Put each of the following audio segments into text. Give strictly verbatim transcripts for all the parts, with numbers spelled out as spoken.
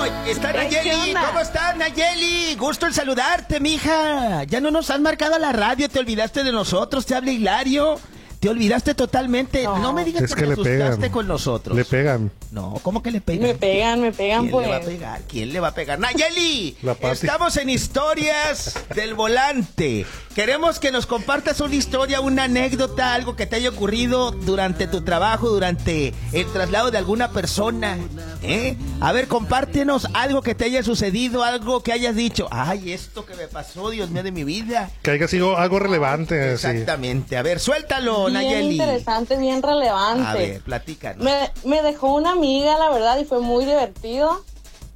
está ¿Qué Nayeli. onda? ¿Cómo estás, Nayeli? Gusto en saludarte, mija. Ya no nos has marcado a la radio, te olvidaste de nosotros, te habla Hilario. Te olvidaste totalmente. No, no me digas Es que, que te le asustaste pegan. con nosotros. Le pegan. No, ¿cómo que le pegan? Me pegan, me pegan, ¿Quién pues. le va a pegar? ¿Quién le va a pegar? Nayeli, La Pati. estamos en Historias del Volante. Queremos que nos compartas una historia, una anécdota, algo que te haya ocurrido durante tu trabajo, durante el traslado de alguna persona. ¿Eh? A ver, compártenos algo que te haya sucedido, algo que hayas dicho. Ay, esto que me pasó, Dios mío de mi vida. Que haya sido algo relevante. Sí. Exactamente. A ver, suéltalo, Bien Nayeli. interesante, bien relevante. A ver, platícanos. Me, me dejó una amiga, la verdad, y fue muy divertido.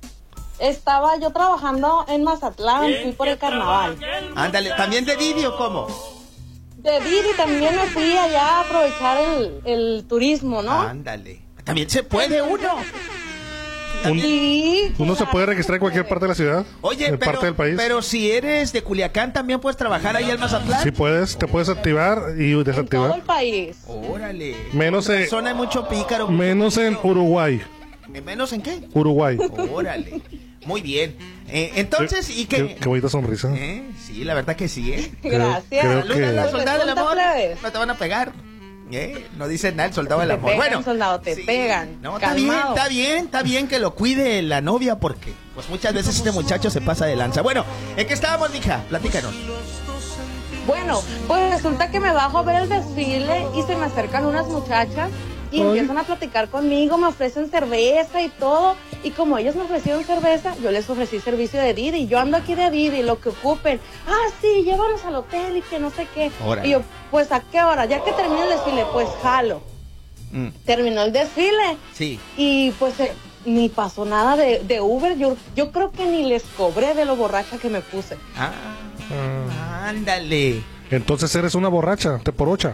Estaba yo trabajando en Mazatlán, fui por el carnaval. Ándale, ¿también de Didi o cómo? De Didi también me fui allá a aprovechar el, el turismo, ¿no? Ándale. También se puede uno. Un- Sí, ¿Uno se claro. puede registrar en cualquier parte de la ciudad? Oye, ¿En pero, parte del país? pero si eres de Culiacán, ¿también puedes trabajar ahí en Mazatlán? Sí puedes, te puedes activar y En todo desactivar. el país. Órale. Menos Con en- razón hay mucho pícaro. Menos en Uruguay. ¿Menos en qué? Uruguay. Órale. Muy bien. Eh, entonces, ¿y Qué, qué? qué bonita sonrisa. ¿Eh? Sí, la verdad que sí, ¿eh? Gracias. creo Saluda que- a la Pues soldada del resulta, amor. plebes. No te van a pegar. ¿Eh? No dice nada el soldado del Te amor. pegan, Bueno, soldado, te pegan. No, está bien, Calmado. está bien, está bien que lo cuide la novia porque pues muchas veces este muchacho se pasa de lanza. Bueno, ¿en qué estábamos, mija? Platícanos. Bueno, pues resulta que me bajo a ver el desfile y se me acercan unas muchachas y Ay. empiezan a platicar conmigo, me ofrecen cerveza y todo. Y como ellos me ofrecieron cerveza, yo les ofrecí servicio de Didi. Yo ando aquí de Didi, lo que ocupen. Ah, sí, llévanos al hotel y que no sé qué. Órale. Y yo, pues ¿a qué hora? Ya que termine el desfile, pues jalo. Mm, Terminó el desfile sí. y pues eh, ni pasó nada de, de Uber. Yo, yo creo que ni les cobré de lo borracha que me puse. Ah, Ah, ándale. entonces eres una borracha, te porocha.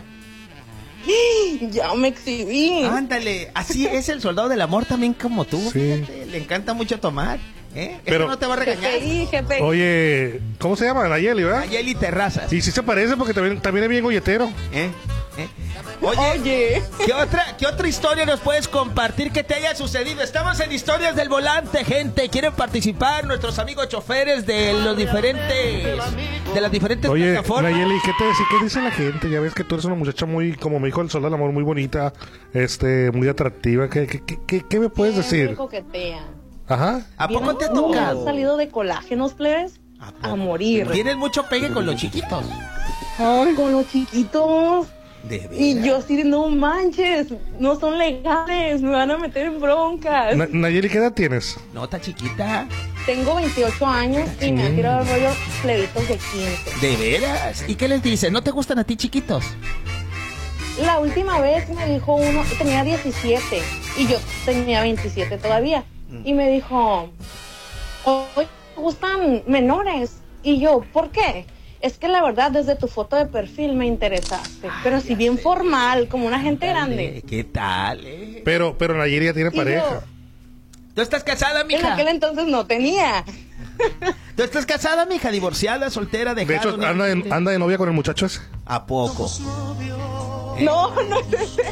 Ya me exhibí. Ándale. Así es el soldado del amor también como tú. Sí. Fíjate, le encanta mucho tomar. ¿Eh? Pero- Eso no te va a regañar. G P I, G P I. Oye, ¿cómo se llama? Nayeli, ¿verdad? Nayeli Terrazas. Y sí se parece porque también, también es bien golletero. ¿Eh? ¿Eh? Oye, Oye. ¿qué otra, ¿qué otra historia nos puedes compartir que te haya sucedido? Estamos en Historias del Volante, gente. ¿Quieren participar nuestros amigos choferes de los diferentes, de las diferentes Oye, plataformas? Nayeli, ¿qué te dice, qué dice la gente? Ya ves que tú eres una muchacha muy, como me dijo el sol del amor, muy bonita, este, muy atractiva. ¿Qué, qué, qué- qué, qué me puedes Siempre decir? coquetean. Ajá. ¿A poco ¿Vieron te ha cómo tocado? han salido de colágenos, plebes? ¿A poco? A morir. Tienes mucho pegue con los chiquitos. Ay, con los chiquitos. De veras. Y yo así de, no manches, no son legales, me van a meter en broncas. Na- Nayeli, ¿qué edad tienes? No, está chiquita. Tengo veintiocho años y me han tirado el rollo plebitos de quince. De veras. ¿Y qué les dices? ¿No te gustan a ti chiquitos? La última vez me dijo uno, tenía diecisiete y yo tenía veintisiete todavía. Y me dijo, hoy me gustan menores. Y yo, ¿por qué? Es que la verdad desde tu foto de perfil me interesaste, pero si bien formal, como una gente grande. Dale, ¿qué tal, eh? Pero, pero Nayeli ya tiene Y pareja. ¿Tú estás casada, En mija? aquel entonces no tenía. ¿Tú estás casada, mija? ¿Divorciada, soltera, De dejada? hecho, ¿no? anda de, anda de novia con el muchacho ese. ¿A poco? No, no es ese.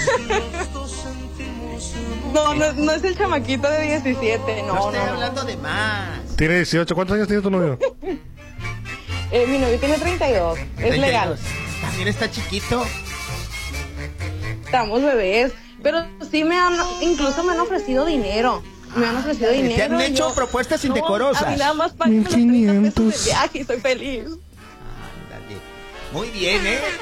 No, no, no es el chamaquito de diecisiete, No, no, estoy no, no. hablando de más. Tiene dieciocho. ¿Cuántos años tiene tu novio? Eh, mi novio tiene treinta y dos, es treinta y legal. dos. También está chiquito. Estamos bebés, pero sí me han, incluso me han ofrecido dinero. Me han ofrecido dinero. Te han y hecho yo, propuestas no, indecorosas. a mí nada más pagan los treinta pesos de quinientos. viaje y soy feliz. Ándale. Muy bien, ¿eh?